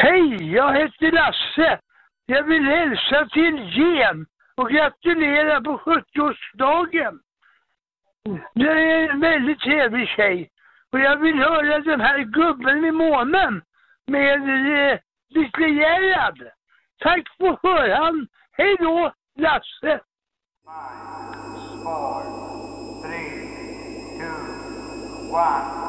Hej, jag heter Lasse. Jag vill hälsa till Jen och gratulera på 70-årsdagen. Det är en väldigt trevlig tjej. Och jag vill höra den här gubben i månen med lite Gerhard. Tack på förhand. Hej då, Lasse. 5, 4, 3, 2, 1.